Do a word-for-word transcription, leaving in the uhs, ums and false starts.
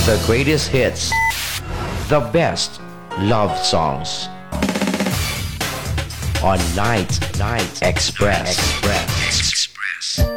The greatest hits, the best love songs on Night Night Express. Express. Express.